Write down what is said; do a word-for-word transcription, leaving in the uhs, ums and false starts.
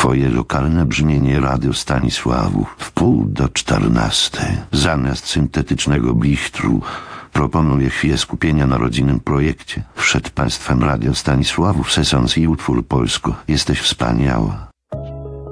Twoje lokalne brzmienie Radio Stanisławów w pół do czternastej. Zamiast syntetycznego blichtru proponuję chwilę skupienia na rodzinnym projekcie. Przed Państwem Radio Stanisławów, Sesons i utwór Polsko. Jesteś wspaniała.